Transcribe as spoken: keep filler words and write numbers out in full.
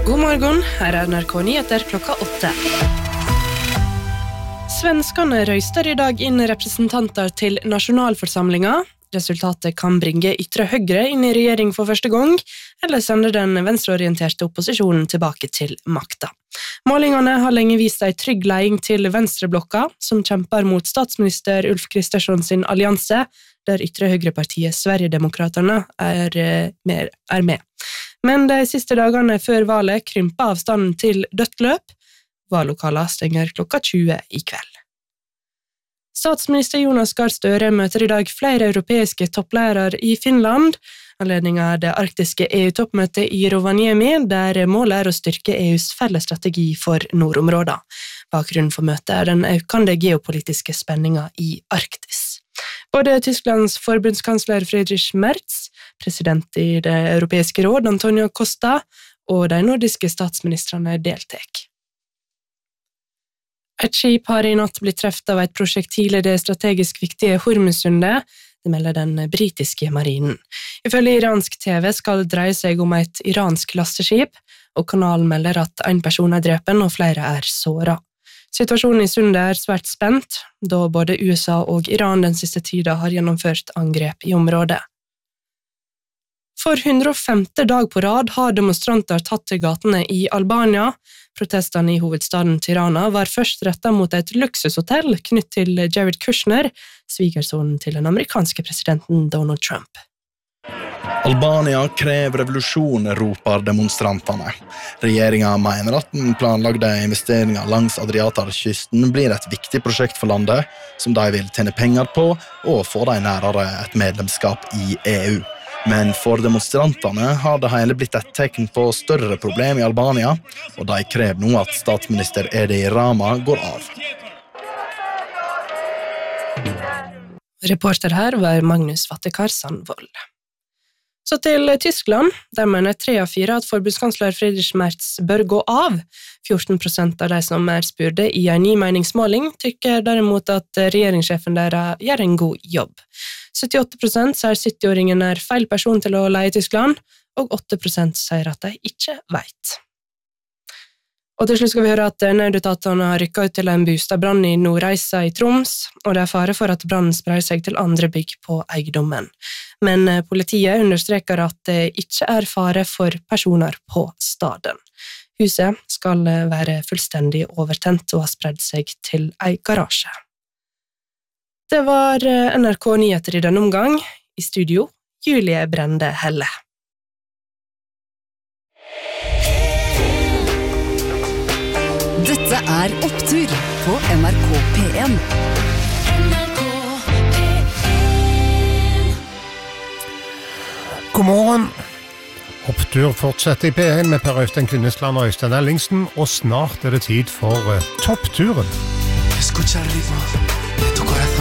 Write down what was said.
God morgen, her er N R K Nyheter klokka åtte. Svenskene røyster i dag inn representanter til nasjonalforsamlinga. Resultatet kan bringe ytre høyre inn i regjering for første gang, eller sende den venstreorienterte opposisjonen tilbake til makta. Målingene har lenge vist en trygg leding til venstreblokka, som kjemper mot statsminister Ulf Kristersson sin allianse, der ytre høyrepartiet Sverigedemokraterna er, er med. Men de siste dagene før valet krymper avstanden til dødt løp. Vallokaler stenger klokka tjue i kveld. Statsminister Jonas Gahr Støre møter i dag flere europeiske topplærere i Finland. Anledningen er det arktiske E U-toppmøtet i Rovaniemi, der målet er å styrke E U's felles strategi for nordområder. Bakgrunnen for møtet er den økende geopolitiske spenningen i Arktis. Både Tysklands forbundskansler Friedrich Merz, president i det europeiske råd Antonio Costa og de nordiske statsministrene deltar. Et skip har i natt blitt treft av et prosjektil i det strategisk viktige Hormuzsundet, det melder den britiske marinen. Ifølge iransk T V skal det dreie seg om et iransk lasteskip, og kanalen melder at en person er drepen og flere er såret. Situasjonen i sundet er svært spent, da både U S A og Iran den siste tiden har gjennomført angrep i området. For hundre og femte dag på rad har demonstranter tatt til gatene i Albania. Protestene i hovedstaden Tirana var først rettet mot et luksushotell knytt til Jared Kushner, svigersonen til den amerikanske presidenten Donald Trump. Albania krever revolusjon, roper demonstrantene. Regjeringen mener at den planlagde investeringen langs Adriaterkysten blir et viktig prosjekt for landet, som de vil tjene penger på og få de nærere et medlemskap i E U. Men for demonstrantene har det hele blitt et tegn på større problem i Albania, og de krever nå at statsminister Edi Rama går av. Reporter her var Magnus Vattekar Sandvold. Så til Tyskland, der mener tre av fire at forbundskansler Friedrich Merz bør gå av. fjorten prosent av de som er spurte i en ny meningsmåling tykker derimot at regjeringssjefen deres gjør en god jobb. syttiåtte prosent sier sytti-åringen er feil person til å leie Tyskland, og åtte prosent sier at de ikke vet. Og til slutt skal vi høre at nødetatene har rykket ut til en bostadbrann i Nordreisa i Troms, og det er fare for at brannen sprer seg til andre bygg på eiendommen. Men politiet understreker at det ikke er fare for personer på staden. Huset skal være fullstendig overtent og ha spredd seg til en garasje. Det var N R K Nyheter i denne omgang. I studio, Julie Brende Helle. Dette er Opptur på N R K P en. God morgen. Opptur fortsetter i P en med Per Øystein Kvinnesland og Øystein Ellingsen, og snart er det tid for uh, toppturen. Escucha el ritmo de tu corazón.